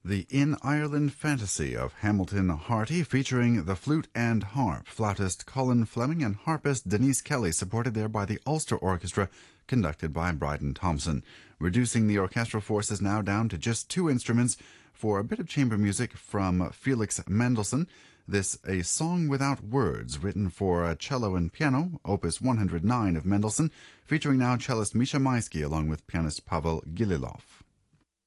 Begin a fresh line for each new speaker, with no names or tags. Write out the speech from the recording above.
The In Ireland Fantasy of Hamilton Harty, featuring the flute and harp. Flautist Colin Fleming and harpist Denise Kelly, supported there by the Ulster Orchestra, conducted by Bryden Thompson. Reducing the orchestral forces now down to just two instruments for a bit of chamber music from Felix Mendelssohn. This A Song Without Words, written for cello and piano, opus 109 of Mendelssohn, featuring now cellist Misha Maisky along with pianist Pavel Gililov.